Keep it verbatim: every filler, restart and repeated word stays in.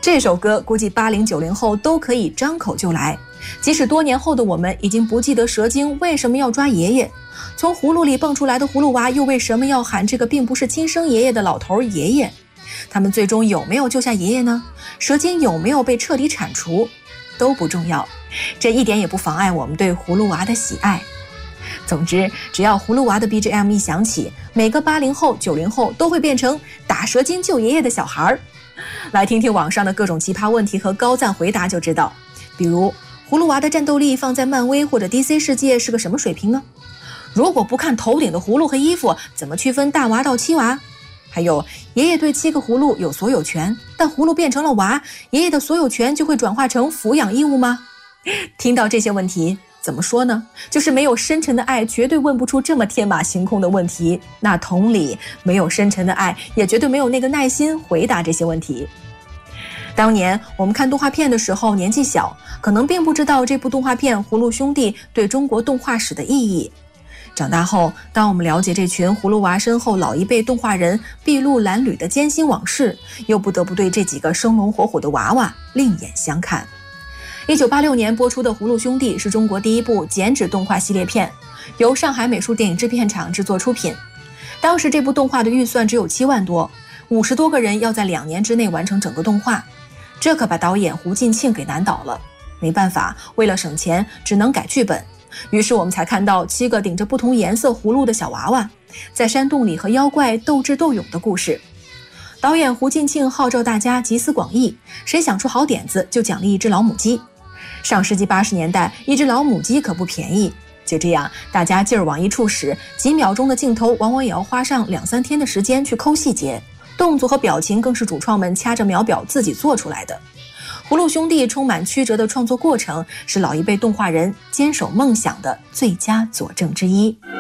这首歌估计八零九零后都可以张口就来，即使多年后的我们已经不记得蛇精为什么要抓爷爷，从葫芦里蹦出来的葫芦娃又为什么要喊这个并不是亲生爷爷的老头爷爷，他们最终有没有救下爷爷呢？蛇精有没有被彻底铲除都不重要，这一点也不妨碍我们对葫芦娃的喜爱。总之，只要葫芦娃的 B G M 一响起，每个八零后九零后都会变成打蛇精救爷爷的小孩。来听听网上的各种奇葩问题和高赞回答就知道，比如葫芦娃的战斗力放在漫威或者 D C 世界是个什么水平呢？如果不看头顶的葫芦和衣服，怎么区分大娃到七娃？还有，爷爷对七个葫芦有所有权，但葫芦变成了娃，爷爷的所有权就会转化成抚养义务吗？听到这些问题怎么说呢？就是没有深沉的爱绝对问不出这么天马行空的问题，那同理，没有深沉的爱也绝对没有那个耐心回答这些问题。当年我们看动画片的时候年纪小，可能并不知道这部动画片《葫芦兄弟》对中国动画史的意义。长大后，当我们了解这群葫芦娃身后老一辈动画人筚路蓝缕的艰辛往事，又不得不对这几个生龙活虎的娃娃另眼相看。一九八六年播出的《葫芦兄弟》是中国第一部剪纸动画系列片，由上海美术电影制片厂制作出品。当时这部动画的预算只有七万多，五十多个人要在两年之内完成整个动画，这可把导演胡进庆给难倒了。没办法，为了省钱，只能改剧本。于是我们才看到七个顶着不同颜色葫芦的小娃娃，在山洞里和妖怪斗智斗勇的故事。导演胡进庆号召大家集思广益，谁想出好点子就奖励一只老母鸡。上世纪八十年代，一只老母鸡可不便宜。就这样，大家劲儿往一处使，几秒钟的镜头往往也要花上两三天的时间去抠细节，动作和表情更是主创们掐着秒表自己做出来的。葫芦兄弟充满曲折的创作过程，是老一辈动画人坚守梦想的最佳佐证之一。